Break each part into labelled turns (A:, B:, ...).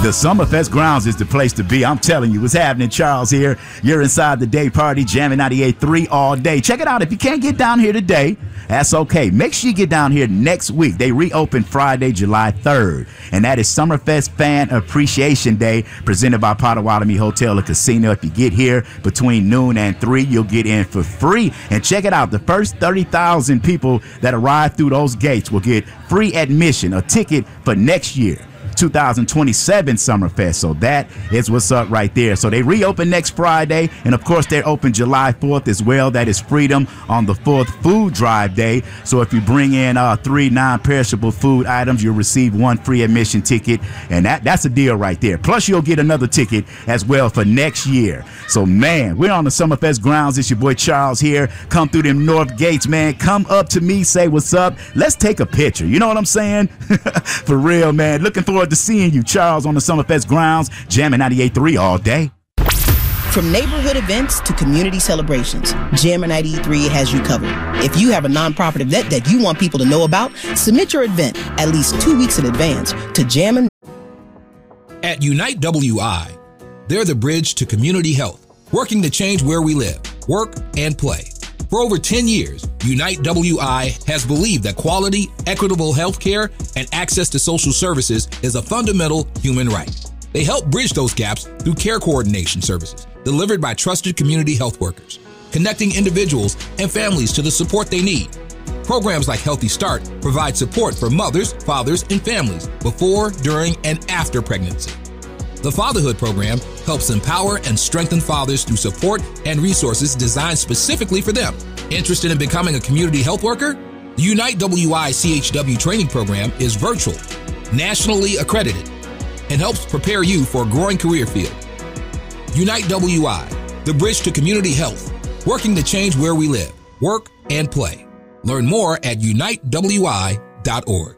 A: The Summerfest grounds is the place to be. I'm telling you, what's happening. Charles here. You're inside the day party, jamming 98.3 all day. Check it out. If you can't get down here today, that's okay. Make sure you get down here next week. They reopen Friday, July 3rd, and that is Summerfest Fan Appreciation Day, presented by Potawatomi Hotel and Casino. If you get here between noon and 3, you'll get in for free. And check it out. The first 30,000 people that arrive through those gates will get free admission, a ticket for next year, 2027 Summerfest. So that is what's up right there. So they reopen next Friday, and of course they're open July 4th as well. That is Freedom on the 4th Food Drive Day. So if you bring in 3 non-perishable food items, you'll receive 1 free admission ticket, and that's a deal right there. Plus you'll get another ticket as well for next year. So man, we're on the Summerfest grounds. It's your boy Charles here. Come through them north gates, man. Come up to me, say what's up. Let's take a picture. You know what I'm saying? For real, man. Looking forward to seeing you, Charles, on the Summerfest grounds, jamming 98.3 all day.
B: From neighborhood events to community celebrations, Jammer 93 has you covered. If you have a nonprofit event that you want people to know about, submit your event at least 2 weeks in advance to Jammer.
C: At Unite WI, they're the bridge to community health, working to change where we live, work, and play. For over 10 years, Unite WI has believed that quality, equitable health care and access to social services is a fundamental human right. They help bridge those gaps through care coordination services delivered by trusted community health workers, connecting individuals and families to the support they need. Programs like Healthy Start provide support for mothers, fathers, and families before, during, and after pregnancy. The Fatherhood Program helps empower and strengthen fathers through support and resources designed specifically for them. Interested in becoming a community health worker? The Unite WI CHW training program is virtual, nationally accredited, and helps prepare you for a growing career field. Unite WI, the bridge to community health, working to change where we live, work, and play. Learn more at unitewi.org.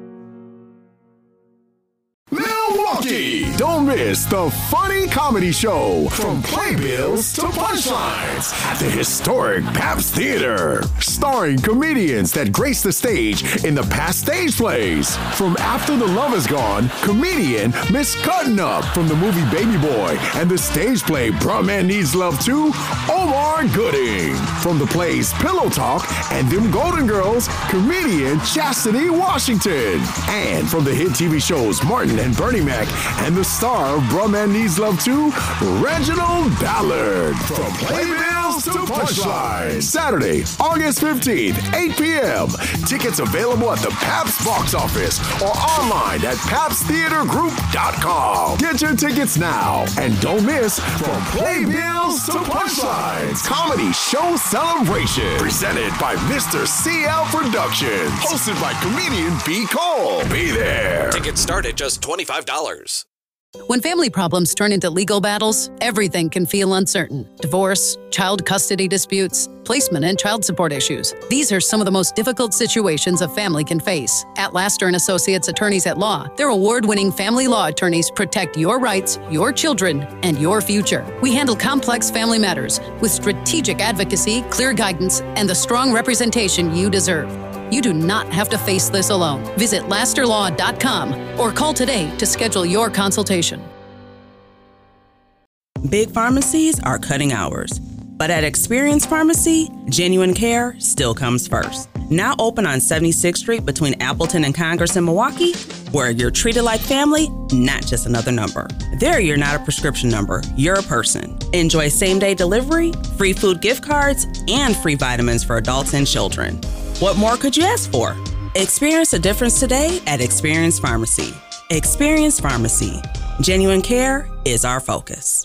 D: Milwaukee! Don't miss the funny comedy show From Playbills to Punchlines at the historic Pabst Theater. Starring comedians that grace the stage in the past stage plays. From After the Love Is Gone, comedian Miss Cuttin' Up from the movie Baby Boy and the stage play Bruh Man Needs Love 2, Omar Gooding. From the plays Pillow Talk and Them Golden Girls, comedian Chastity Washington. And from the hit TV shows Martin and Bernie Mac and the star of Bruh Man Needs Love 2, Reginald Ballard. From Playbills to Punchlines. Saturday, August 15th, 8 p.m. Tickets available at the Pabst box office or online at PabstTheaterGroup.com. Get your tickets now and don't miss From Playbills to Punchlines Comedy Show Celebration. Presented by Mr. CL Productions. Hosted by comedian B. Cole. Be there.
E: Tickets start at just $25.
F: When family problems turn into legal battles, everything can feel uncertain. Divorce, child custody disputes, placement and child support issues. These are some of the most difficult situations a family can face. At Laster & Associates Attorneys at Law, their award-winning family law attorneys protect your rights, your children, and your future. We handle complex family matters with strategic advocacy, clear guidance, and the strong representation you deserve. You do not have to face this alone. Visit lasterlaw.com or call today to schedule your consultation.
G: Big pharmacies are cutting hours, but at Experience Pharmacy, genuine care still comes first. Now open on 76th Street between Appleton and Congress in Milwaukee, where you're treated like family, not just another number. There, you're not a prescription number, you're a person. Enjoy same-day delivery, free food gift cards, and free vitamins for adults and children. What more could you ask for? Experience a difference today at Experience Pharmacy. Experience Pharmacy. Genuine care is our focus.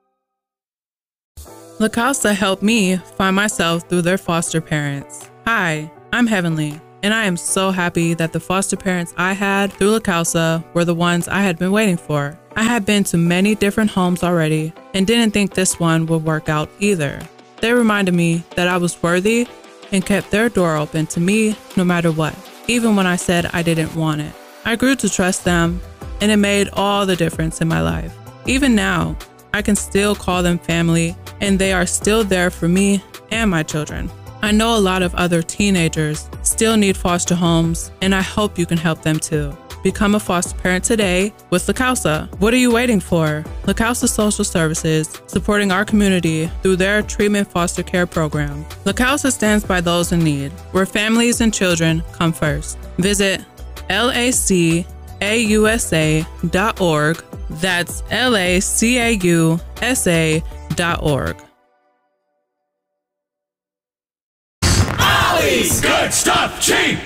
H: La Casa helped me find myself through their foster parents. Hi, I'm Heavenly, and I am so happy that the foster parents I had through La Casa were the ones I had been waiting for. I had been to many different homes already and didn't think this one would work out either. They reminded me that I was worthy and kept their door open to me no matter what, even when I said I didn't want it. I grew to trust them, and it made all the difference in my life. Even now, I can still call them family, and they are still there for me and my children. I know a lot of other teenagers still need foster homes, and I hope you can help them too. Become a foster parent today with LaCausa. What are you waiting for? LaCausa Social Services, supporting our community through their treatment foster care program. LaCausa stands by those in need, where families and children come first. Visit LACAUSA.org. That's LACAUSA.org.
D: Ollie's Good Stuff Cheap.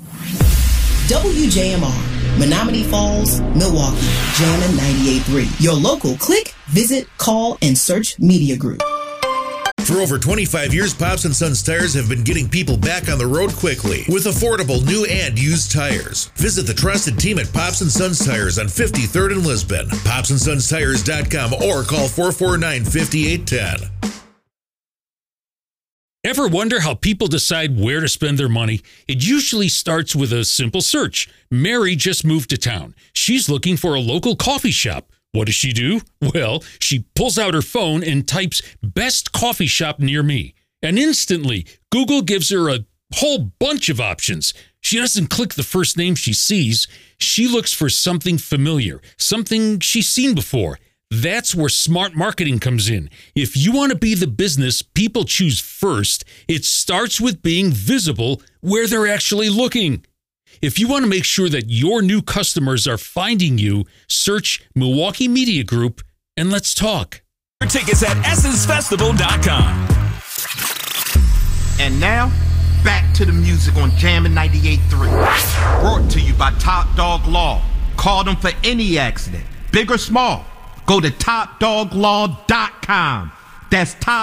B: WJMR, Menominee Falls, Milwaukee, Jammin' 98.3. Your local click, visit, call, and search media group.
E: For over 25 years, Pops & Sons Tires have been getting people back on the road quickly with affordable new and used tires. Visit the trusted team at Pops & Sons Tires on 53rd and Lisbon, popsandsonstires.com, or call 449-5810.
I: Ever wonder how people decide where to spend their money? It usually starts with a simple search. Mary just moved to town. She's looking for a local coffee shop. What does she do? Well, she pulls out her phone and types "best coffee shop near me." And instantly, Google gives her a whole bunch of options. She doesn't click the first name she sees. She looks for something familiar, something she's seen before. That's where smart marketing comes in. If you want to be the business people choose first, it starts with being visible where they're actually looking. If you want to make sure that your new customers are finding you, search Milwaukee Media Group and let's talk.
J: Tickets at EssenceFestival.com.
K: And now, back to the music on Jammin' 98.3. Brought to you by Top Dog Law. Call them for any accident, big or small. Go to TopDogLaw.com. That's Top